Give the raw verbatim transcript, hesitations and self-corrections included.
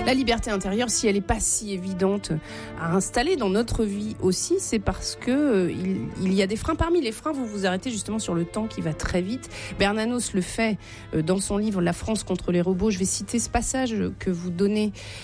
La liberté intérieure, si elle n'est pas si évidente à installer dans notre vie aussi, c'est parce que euh, il, il y a des freins. Parmi les freins, vous vous arrêtez justement sur le temps qui va très vite. Bernanos le fait euh, dans son livre « La France contre les robots ». Je vais citer ce passage que vous donnez